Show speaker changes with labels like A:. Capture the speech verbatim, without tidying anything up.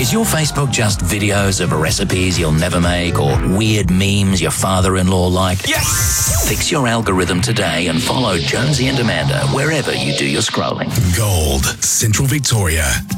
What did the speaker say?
A: Is your Facebook just videos of recipes you'll never make or weird memes your father-in-law liked?
B: Yes!
A: Fix your algorithm today and follow Jonesy and Amanda wherever you do your scrolling.
C: Gold, Central Victoria.